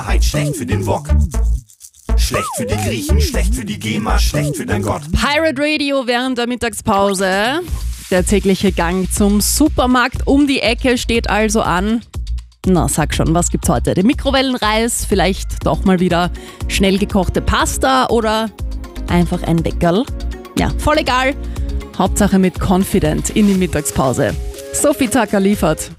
Schlecht für den Wok. Schlecht für die Griechen, schlecht für die GEMA, schlecht für dein Gott. Pirate Radio während der Mittagspause. Der tägliche Gang zum Supermarkt um die Ecke steht also an. Na, sag schon, was gibt's heute? Den Mikrowellenreis, vielleicht doch mal wieder schnell gekochte Pasta oder einfach ein Weckerl? Ja, voll egal. Hauptsache mit Confident in die Mittagspause. Sophie Tucker liefert.